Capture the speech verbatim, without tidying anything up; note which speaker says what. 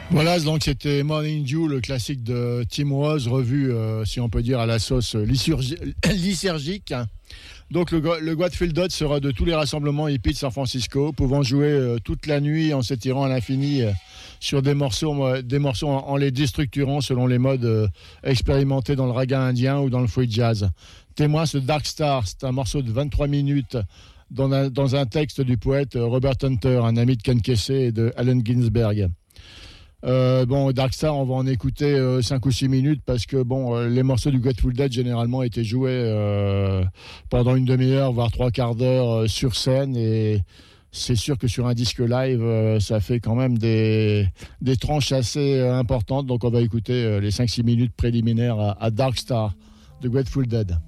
Speaker 1: Voilà, donc c'était Morning Dew, le classique de Tim Rose, revu, euh, si on peut dire, à la sauce lysurgi- lysergique. Donc le, le Grateful Dead sera de tous les rassemblements hippies de San Francisco, pouvant jouer euh, toute la nuit en s'étirant à l'infini euh, sur des morceaux, euh, des morceaux en, en les déstructurant selon les modes euh, expérimentés dans le raga indien ou dans le free jazz. Témoin, ce Dark Star, c'est un morceau de vingt-trois minutes dans un, dans un texte du poète Robert Hunter, un ami de Ken Kesey et de Allen Ginsberg. Euh, bon, Darkstar, on va en écouter euh, cinq ou six minutes parce que bon, euh, les morceaux du Grateful Dead généralement étaient joués euh, pendant une demi-heure, voire trois quarts d'heure euh, sur scène, et c'est sûr que sur un disque live, euh, ça fait quand même des, des tranches assez euh, importantes. Donc on va écouter euh, les cinq six minutes préliminaires à, à Darkstar de Grateful Dead.